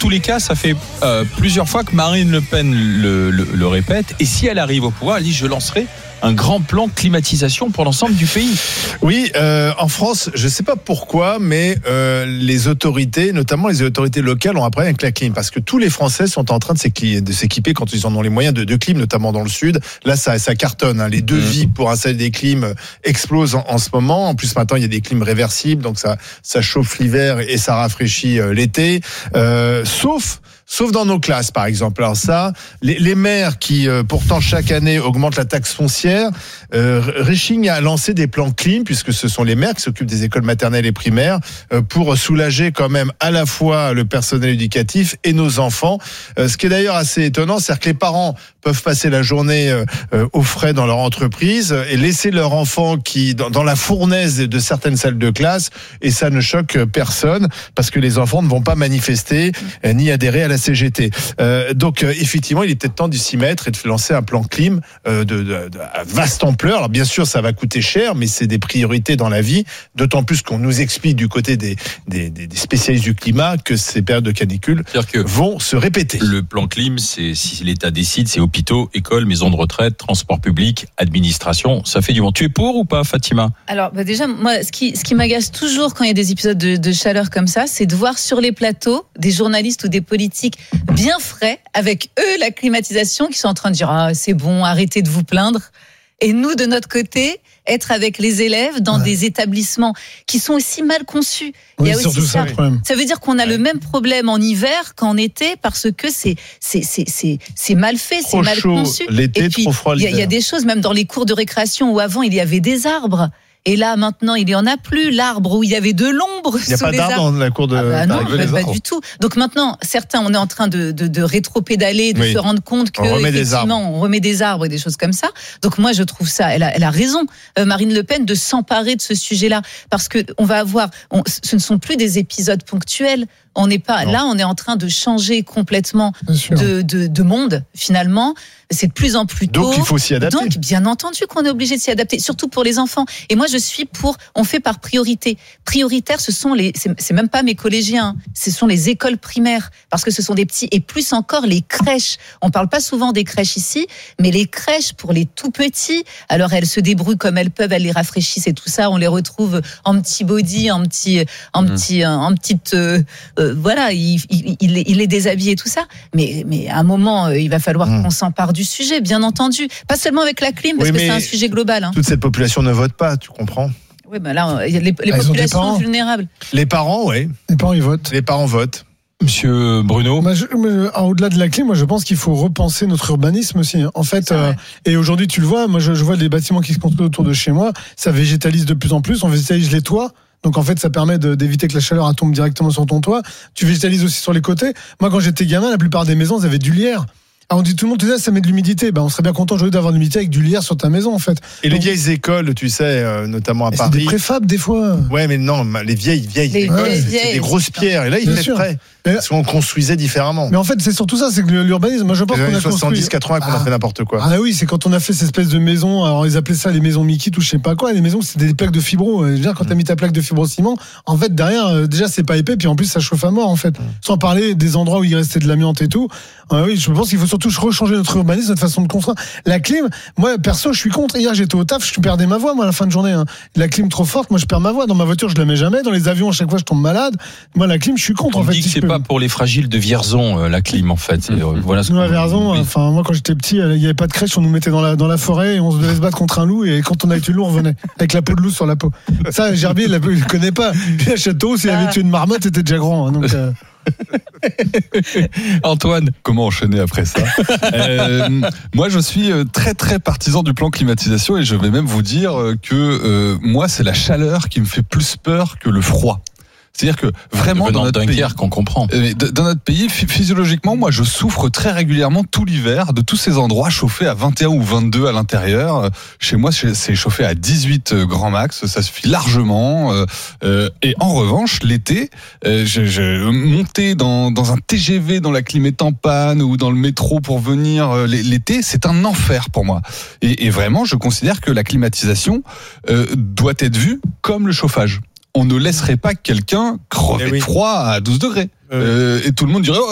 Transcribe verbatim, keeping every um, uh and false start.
tous les cas, ça fait euh, plusieurs fois que Marine Le Pen le, le, le répète. Et si elle arrive au pouvoir, elle dit je lancerai un grand plan climatisation pour l'ensemble du pays. Oui, euh, en France, je ne sais pas pourquoi, mais euh, les autorités, notamment les autorités locales, ont un problème avec la clim, parce que tous les Français sont en train de s'équiper, de s'équiper quand ils en ont les moyens de, de clim, notamment dans le sud. Là, ça, ça cartonne. Hein. Les devis pour installer des clims explosent en, en ce moment. En plus, maintenant, il y a des clims réversibles, donc ça, ça chauffe l'hiver et ça rafraîchit euh, l'été. Euh, sauf Sauf dans nos classes, par exemple. Alors ça, les, les maires qui, euh, pourtant, chaque année augmentent la taxe foncière, euh, Riching a lancé des plans clim, puisque ce sont les maires qui s'occupent des écoles maternelles et primaires, euh, pour soulager quand même à la fois le personnel éducatif et nos enfants. Euh, ce qui est d'ailleurs assez étonnant, c'est que les parents peuvent passer la journée euh, euh, au frais dans leur entreprise et laisser leur enfant qui dans, dans la fournaise de certaines salles de classe, et ça ne choque personne, parce que les enfants ne vont pas manifester euh, ni adhérer à la C G T. Euh, donc euh, effectivement, il est peut-être temps de s'y mettre et de lancer un plan clim euh, de, de, de à vaste ampleur. Alors bien sûr, ça va coûter cher, mais c'est des priorités dans la vie. D'autant plus qu'on nous explique du côté des, des, des spécialistes du climat que ces périodes de canicule que vont se répéter. Le plan clim, c'est si l'État décide, c'est hôpitaux, écoles, maisons de retraite, transport public, administration. Ça fait du monde. Tu es pour ou pas, Fatima ? Alors bah déjà, moi, ce qui, ce qui m'agace toujours quand il y a des épisodes de, de chaleur comme ça, c'est de voir sur les plateaux des journalistes ou des politiques bien frais, avec eux la climatisation, qui sont en train de dire ah, c'est bon, arrêtez de vous plaindre. Et nous, de notre côté, être avec les élèves dans ouais. des établissements qui sont aussi mal conçus. Oui, Il y a aussi ça. ça, ça veut dire qu'on a ouais. le même problème en hiver qu'en été, parce que c'est c'est c'est c'est, c'est mal fait, trop c'est mal chaud conçu. L'été, et puis, trop froid l'hiver. Il y, y a des choses, même dans les cours de récréation, où avant il y avait des arbres. Et là, maintenant, il n'y en a plus. L'arbre où il y avait de l'ombre sous les arbres. Il n'y a pas d'arbre dans la cour de... Ah bah non, pas, pas du tout. Donc maintenant, certains, on est en train de, de, de rétro-pédaler, de oui. se rendre compte que, on remet effectivement, on remet des arbres et des choses comme ça. Donc moi, je trouve ça, elle a, elle a raison, euh, Marine Le Pen, de s'emparer de ce sujet-là. Parce que on va avoir, on, ce ne sont plus des épisodes ponctuels. On n'est pas, non. là, on est en train de changer complètement de, de, de monde, finalement. C'est de plus en plus tôt. Donc, il faut s'y adapter. Donc, bien entendu qu'on est obligé de s'y adapter, surtout pour les enfants. Et moi, je suis pour, on fait par priorité. Prioritaire, ce sont les, c'est, c'est même pas mes collégiens, ce sont les écoles primaires. Parce que ce sont des petits, et plus encore les crèches. On parle pas souvent des crèches ici, mais les crèches pour les tout petits, alors elles se débrouillent comme elles peuvent, elles les rafraîchissent et tout ça, on les retrouve en petit body, en petit, en mmh. petit, en petite, euh, euh, voilà, il, il, il, il les déshabille et tout ça. Mais, mais à un moment, il va falloir mmh. qu'on s'empare du sujet, bien entendu. Pas seulement avec la clim, parce oui, que c'est un sujet global. Hein. Toute cette population ne vote pas, tu comprends ? Oui, ben là, les, les ah, populations vulnérables. Les parents, oui. Les parents, ils votent. Les parents votent. Monsieur Bruno. Moi, je, moi, au-delà de la clim, moi, je pense qu'il faut repenser notre urbanisme aussi. En fait, euh, et aujourd'hui, tu le vois, moi, je, je vois les bâtiments qui se construisent autour de chez moi, ça végétalise de plus en plus. On végétalise les toits. Donc en fait, ça permet de, d'éviter que la chaleur tombe directement sur ton toit. Tu végétalises aussi sur les côtés. Moi, quand j'étais gamin, la plupart des maisons, elles avaient du lierre. Alors on dit tout le monde te dit, ça met de l'humidité. Ben on serait bien content aujourd'hui d'avoir de l'humidité avec du lierre sur ta maison en fait. Et donc, les vieilles écoles, tu sais, euh, notamment à Paris. C'est des préfabs des fois. Ouais, mais non, les vieilles, vieilles les écoles, vieilles, c'est vieilles, des grosses pierres. Et là, ils étaient prêts. Parce qu'on construisait différemment. Mais en fait, c'est surtout ça, c'est que l'urbanisme, moi je pense qu'on a construit. soixante-dix quatre-vingts qu'on ah. a fait n'importe quoi. Ah oui, c'est quand on a fait cette espèce de maison, alors ils appelaient ça les maisons Mickey ou je sais pas quoi, les maisons c'était des plaques de fibro. Je veux dire, quand t'as mis ta plaque de fibrociment, en fait derrière, déjà c'est pas épais, puis en plus ça chauffe à mort en fait. Sans parler des endroits où il restait de l'amiante et tout. Euh, oui, je pense qu'il faut surtout rechanger notre urbanisme, notre façon de construire. La clim, moi perso, je suis contre. Hier j'étais au taf, je perdais ma voix moi à la fin de journée. Hein. La clim trop forte, moi je perds ma voix. Dans ma voiture je la mets jamais. Dans les avions à chaque fois je tombe malade. Moi la clim, je suis contre. On en fait, dit que si c'est pas pour les fragiles de Vierzon, euh, la clim en fait. Et, euh, voilà ce qu'on... Vierzon, oui. Enfin moi quand j'étais petit, il y avait pas de crèche, on nous mettait dans la dans la forêt et on se devait se battre contre un loup et quand on avait tué le loup, on revenait avec la peau de loup sur la peau. Ça, Gerbier, il le connaît pas. Puis à Château, s'il avait tué une marmotte, c'était déjà grand. Hein, donc. Euh... Antoine, comment enchaîner après ça? euh, Moi, je suis très très partisan du plan climatisation et je vais même vous dire que euh, moi, c'est la chaleur qui me fait plus peur que le froid. C'est-à-dire que vraiment dans notre pays, qu'on comprend. Dans notre pays, physiologiquement, moi, je souffre très régulièrement tout l'hiver de tous ces endroits chauffés à vingt et un ou vingt-deux à l'intérieur. Chez moi, c'est chauffé à dix-huit grand max, ça suffit largement. Et en revanche, l'été, je, je monter dans, dans un T G V, dans la clim est en panne ou dans le métro pour venir l'été, c'est un enfer pour moi. Et, et vraiment, je considère que la climatisation euh, doit être vue comme le chauffage. On ne laisserait pas quelqu'un crever eh oui. de froid à douze degrés. Euh, et tout le monde dirait, oh,